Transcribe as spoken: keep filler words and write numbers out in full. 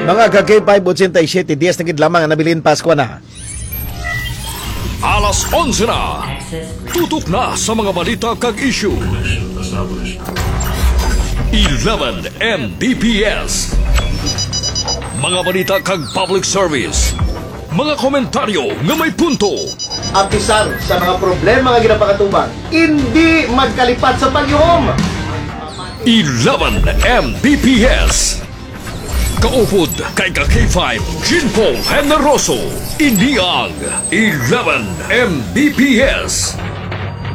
Mga ka-K five eighty-seven, dias na gid lamang ang nabilin Pasko na. Alas onse na. Tutok na sa mga balita kag issue. eleven M B P S. Mga balita kag public service. Mga komentaryo nga may punto. Apisar sa mga problema nga ginapakatubang, hindi magkalipat sa pagyuhom. eleven M B P S. Kaupod kay ka K five Jinpo Generoso. Iniang eleven M B P S.